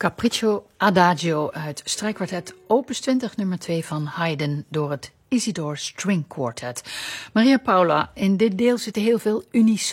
Capriccio Adagio uit strijkkwartet opus 20 nummer 2 van Haydn door het Isidor String Quartet. Maria Paula, in dit deel zitten heel veel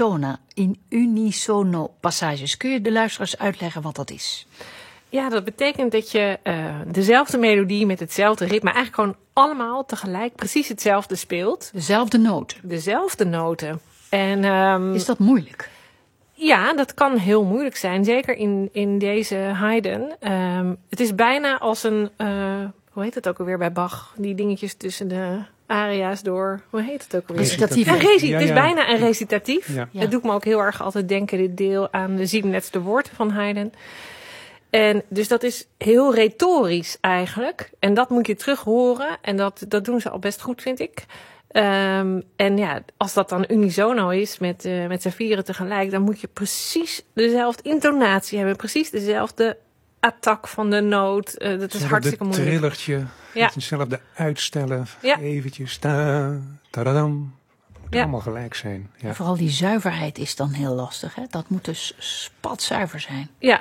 unisono passages. Kun je de luisteraars uitleggen wat dat is? Ja, dat betekent dat je dezelfde melodie met hetzelfde ritme eigenlijk gewoon allemaal tegelijk precies hetzelfde speelt. Dezelfde noten. Dezelfde noten. En, is dat moeilijk? Ja, dat kan heel moeilijk zijn. Zeker in deze Haydn. Het is bijna als een, hoe heet het ook alweer bij Bach? Die dingetjes tussen de aria's door. Hoe heet het ook alweer? Recitatief. Het is bijna een recitatief. Ja. Het doet me ook heel erg altijd denken, dit deel, aan de 37e woorden van Haydn. En dus dat is heel retorisch eigenlijk. En dat moet je terug horen. En dat doen ze al best goed, vind ik. En ja, als dat dan unisono is met z'n vieren tegelijk, dan moet je precies dezelfde intonatie hebben. Precies dezelfde attack van de noot. Dat is hartstikke moeilijk. Een trillertje. Ja. Hetzelfde uitstellen. Ja. Eventjes. Tadadam. Het moet allemaal gelijk zijn. Ja. Vooral die zuiverheid is dan heel lastig. Hè? Dat moet dus spatzuiver zijn. Ja,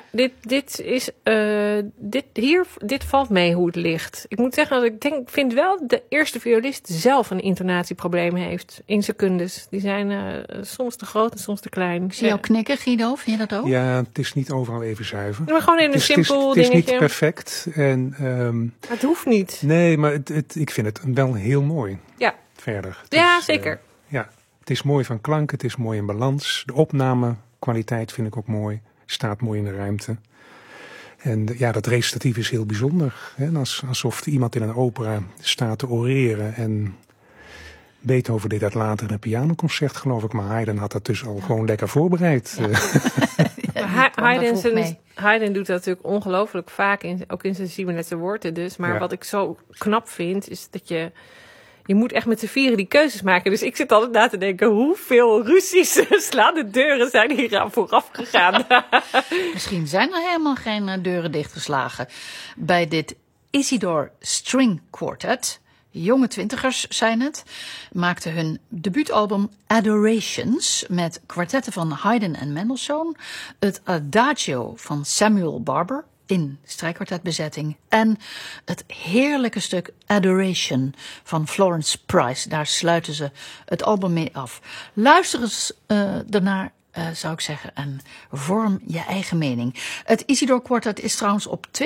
dit valt mee hoe het ligt. Ik moet zeggen, ik vind wel de eerste violist zelf een intonatieprobleem heeft. In secondes. Die zijn soms te groot en soms te klein. Ik zie jou knikken, Guido. Vind je dat ook? Ja, het is niet overal even zuiver. Maar gewoon in een simpel dingetje. Het is niet perfect. Het hoeft niet. Nee, maar ik vind het wel heel mooi. Ja. Verder. Ja, zeker. Ja, het is mooi van klank, het is mooi in balans. De opnamekwaliteit vind ik ook mooi. Staat mooi in de ruimte. En ja, dat recitatief is heel bijzonder. Hè? Alsof iemand in een opera staat te oreren. En Beethoven deed dat later in een pianoconcert, geloof ik. Maar Haydn had dat dus al gewoon lekker voorbereid. Ja. Haydn doet dat natuurlijk ongelooflijk vaak, ook in zijn 37e woorden dus. Maar wat ik zo knap vind, is dat je moet echt met z'n vieren die keuzes maken. Dus ik zit altijd na te denken, hoeveel Russische slaande deuren zijn hier aan vooraf gegaan? Misschien zijn er helemaal geen deuren dichtgeslagen bij dit Isidor String Quartet. Jonge twintigers zijn het, maakten hun debuutalbum Adorations met kwartetten van Haydn en Mendelssohn, het Adagio van Samuel Barber in strijkkwartetbezetting en het heerlijke stuk Adoration van Florence Price. Daar sluiten ze het album mee af. Luister eens daarnaar, zou ik zeggen, en vorm je eigen mening. Het Isidor Quartet is trouwens op